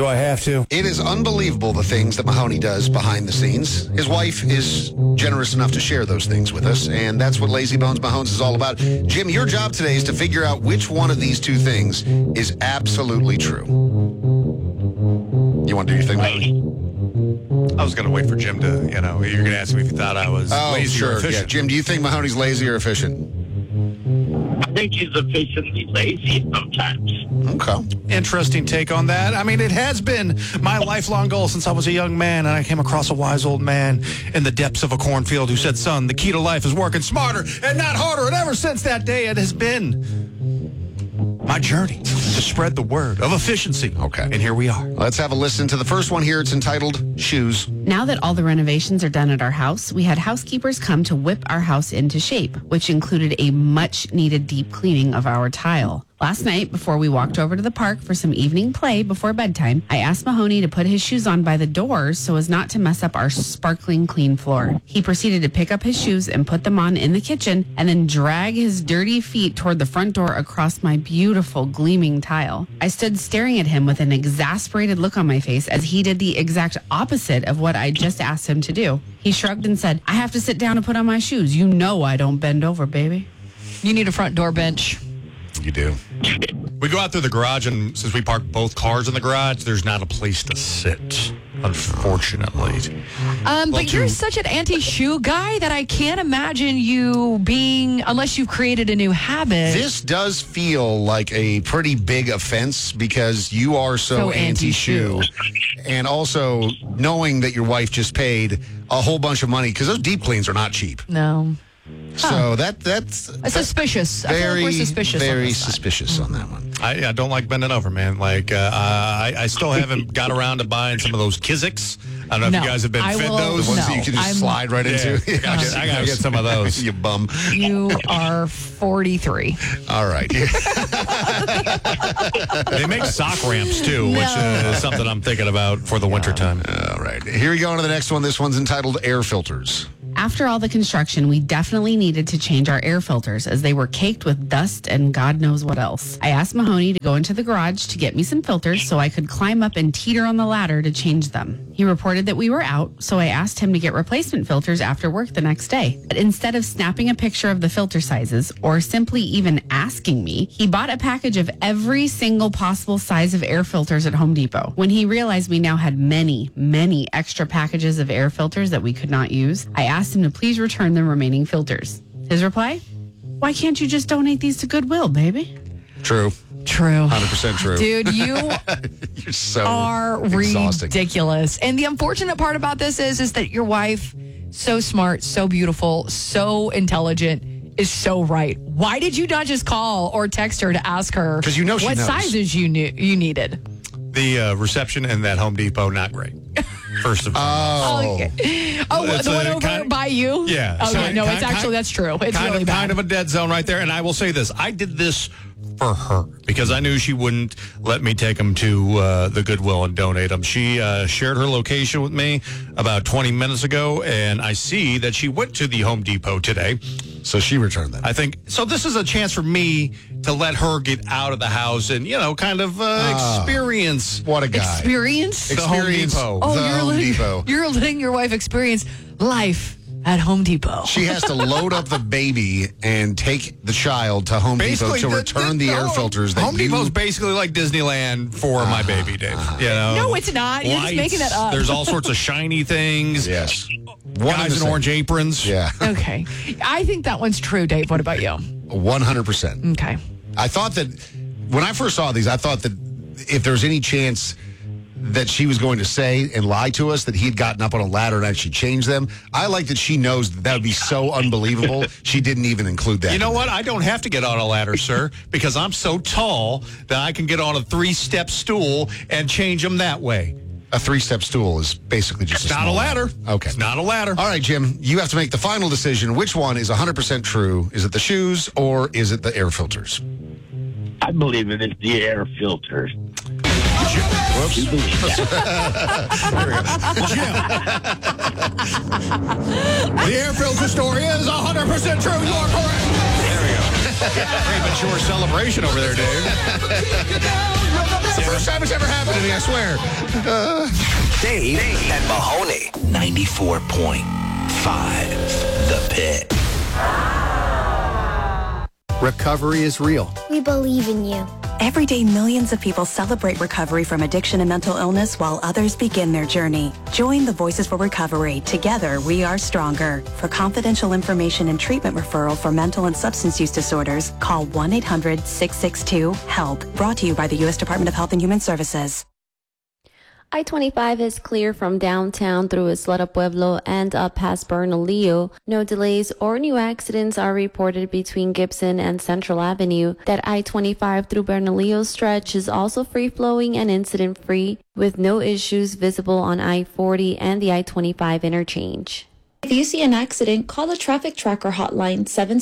I have to? It is unbelievable the things that Mahoney does behind the scenes. His wife is generous enough to share those things with us, and that's what Lazy Bones Mahones is all about. Jim, your job today is to figure out which one of these two things is absolutely true. You want to do your thing, Mahoney? I was going to wait for Jim to, you're going to ask me if you thought I was lazy or efficient. Yeah. Jim, do you think Mahoney's lazy or efficient? I think he's efficiently lazy sometimes. Okay. Interesting take on that. I mean, it has been my lifelong goal since I was a young man, and I came across a wise old man in the depths of a cornfield who said, son, the key to life is working smarter and not harder. And ever since that day, it has been my journey to spread the word of efficiency. Okay. And here we are. Let's have a listen to the first one here. It's entitled Shoes. Now that all the renovations are done at our house, we had housekeepers come to whip our house into shape, which included a much-needed deep cleaning of our tile. Last night, before we walked over to the park for some evening play before bedtime, I asked Mahoney to put his shoes on by the doors so as not to mess up our sparkling clean floor. He proceeded to pick up his shoes and put them on in the kitchen and then drag his dirty feet toward the front door across my beautiful gleaming tile. I stood staring at him with an exasperated look on my face as he did the exact opposite of what I just asked him to do. He shrugged and said, I have to sit down and put on my shoes. You know I don't bend over, baby. You need a front door bench. You do. We go out through the garage, and since we park both cars in the garage, there's not a place to sit, unfortunately. But you're such an anti-shoe guy that I can't imagine you being, unless you've created a new habit. This does feel like a pretty big offense because you are so anti-shoe. And also knowing that your wife just paid a whole bunch of money, because those deep cleans are not cheap. No. So that's suspicious. I feel like we're suspicious. Very suspicious on that one. I don't like bending over, man. Like, I still haven't got around to buying some of those Kizik's. I don't know if you guys have been fed those. The ones that you can just slide right into. I gotta get some of those. You bum. You are 43. All right. They make sock ramps, too, which is something I'm thinking about for the wintertime. All right. Here we go on to the next one. This one's entitled Air Filters. After all the construction, we definitely needed to change our air filters as they were caked with dust and God knows what else. I asked Mahoney to go into the garage to get me some filters so I could climb up and teeter on the ladder to change them. He reported that we were out, so I asked him to get replacement filters after work the next day. But instead of snapping a picture of the filter sizes or simply even asking me, he bought a package of every single possible size of air filters at Home Depot. When he realized we now had many, many extra packages of air filters that we could not use, I asked him to please return the remaining filters. His reply? Why can't you just donate these to Goodwill, baby? True. 100% true. Dude, you You're so are exhausting. ridiculous. And the unfortunate part about this is that your wife, so smart, so beautiful, so intelligent, is so right. Why did you not just call or text her to ask her Because you know she what knows. sizes you needed? The reception in that Home Depot, not great. First of all. Okay. Oh, It's the one a over by you? Yeah. Okay, So no, kind- it's actually, that's true. It's really bad. Kind of a dead zone right there. And I will say this. I did this for her because I knew she wouldn't let me take them to the Goodwill and donate them. She shared her location with me about 20 minutes ago, and I see that she went to the Home Depot today. So she returned them. I think so. This is a chance for me to let her get out of the house and kind of experience. What a guy. Experience? The Home Experience Depot. Oh, the you're Home Depot. You're letting your wife experience life at Home Depot. She has to load up the baby and take the child to Home Depot to return the air filters. That Home Depot's basically like Disneyland for my baby, Dave. No, it's not. You're just making that up. There's all sorts of shiny things. Yes. Guys in orange aprons. Yeah. Okay. I think that one's true, Dave. What about you? 100%. Okay. I thought that when I first saw these, I thought that if there's any chance that she was going to say and lie to us that he'd gotten up on a ladder and actually changed them. I like that she knows that would be so unbelievable. She didn't even include that. You know what? I don't have to get on a ladder, sir, because I'm so tall that I can get on a 3-step stool and change them that way. A 3-step stool is basically just It's not a ladder. Okay. It's not a ladder. All right, Jim, you have to make the final decision. Which one is 100% true? Is it the shoes or is it the air filters? I believe it is the air filters. Whoops. You believe that? The air filter story is 100% true. You are correct. There we go. Premature celebration over there, Dave. It's the first time it's ever happened to me, I swear. Dave and Mahoney. 94.5 The Pit. Recovery is real. We believe in you. Every day, millions of people celebrate recovery from addiction and mental illness while others begin their journey. Join the Voices for Recovery. Together, we are stronger. For confidential information and treatment referral for mental and substance use disorders, call 1-800-662-HELP. Brought to you by the U.S. Department of Health and Human Services. I-25 is clear from downtown through Isleta Pueblo and up past Bernalillo. No delays or new accidents are reported between Gibson and Central Avenue. That I-25 through Bernalillo stretch is also free-flowing and incident-free, with no issues visible on I-40 and the I-25 interchange. If you see an accident, call the Traffic Tracker hotline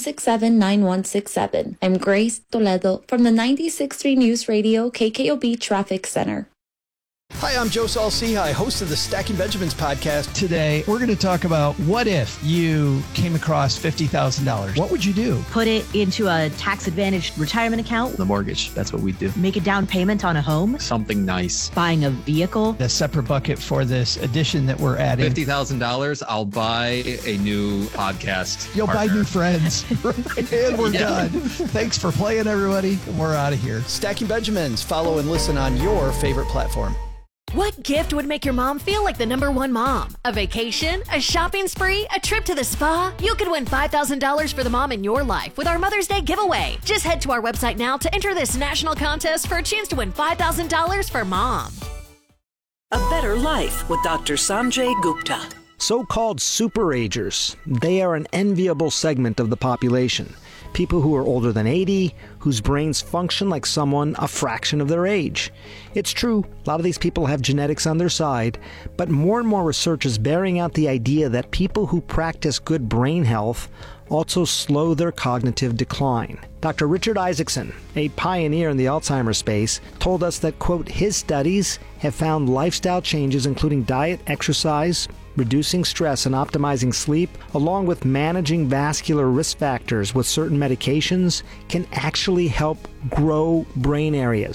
767-9167. I'm Grace Toledo from the 96.3 News Radio KKOB Traffic Center. Hi, I'm Joe Saul-Sehy, host of the Stacking Benjamins podcast. Today, we're going to talk about what if you came across $50,000. What would you do? Put it into a tax-advantaged retirement account. The mortgage, that's what we do. Make a down payment on a home. Something nice. Buying a vehicle. A separate bucket for this addition that we're adding. $50,000, I'll buy a new podcast. You'll partner. buy new friends. And we're done. Thanks for playing, everybody. We're out of here. Stacking Benjamins. Follow and listen on your favorite platform. What gift would make your mom feel like the #1 mom? A vacation? A shopping spree? A trip to the spa? You could win $5,000 for the mom in your life with our Mother's Day giveaway. Just head to our website now to enter this national contest for a chance to win $5,000 for mom. A Better Life with Dr. Sanjay Gupta. So-called superagers. They are an enviable segment of the population. People who are older than 80, whose brains function like someone a fraction of their age. It's true, a lot of these people have genetics on their side, but more and more research is bearing out the idea that people who practice good brain health also slow their cognitive decline. Dr. Richard Isaacson, a pioneer in the Alzheimer's space, told us that, quote, his studies have found lifestyle changes including diet, exercise, reducing stress and optimizing sleep, along with managing vascular risk factors with certain medications, can actually help grow brain areas.